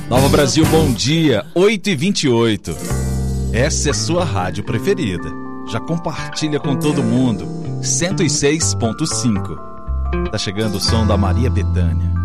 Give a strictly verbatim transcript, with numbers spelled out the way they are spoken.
Nova Brasil, bom dia, oito e vinte e oito. Essa é sua rádio preferida. Já compartilha com todo mundo. cento e seis ponto cinco. Tá chegando o som da Maria Bethânia.